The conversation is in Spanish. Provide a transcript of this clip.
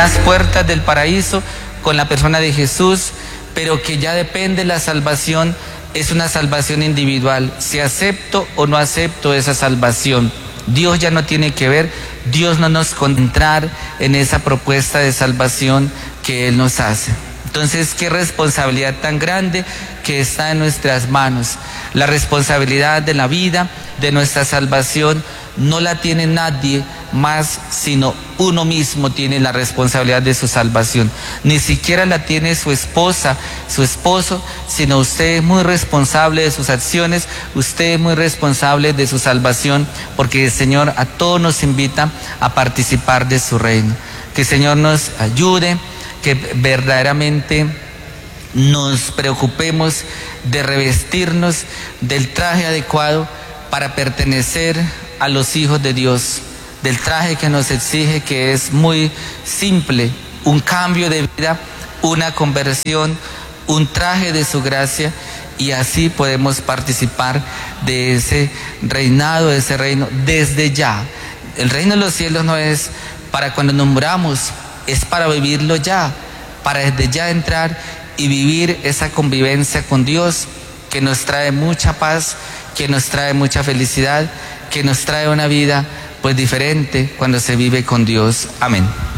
las puertas del paraíso con la persona de Jesús, pero que ya depende la salvación, es una salvación individual, si acepto o no acepto esa salvación. Dios ya no tiene que ver, Dios no nos concentrar en esa propuesta de salvación que Él nos hace. Entonces, qué responsabilidad tan grande que está en nuestras manos. La responsabilidad de la vida, de nuestra salvación, no la tiene nadie más, sino uno mismo tiene la responsabilidad de su salvación. Ni siquiera la tiene su esposa, su esposo, sino usted es muy responsable de sus acciones, usted es muy responsable de su salvación, porque el Señor a todos nos invita a participar de su reino. Que el Señor nos ayude, que verdaderamente nos preocupemos de revestirnos del traje adecuado para pertenecer a los hijos de Dios, del traje que nos exige, que es muy simple, un cambio de vida, una conversión, un traje de su gracia, y así podemos participar de ese reinado, de ese reino desde ya. El reino de los cielos no es para cuando nos muramos, es para vivirlo ya, para desde ya entrar y vivir esa convivencia con Dios que nos trae mucha paz, que nos trae mucha felicidad, que nos trae una vida pues diferente cuando se vive con Dios. Amén.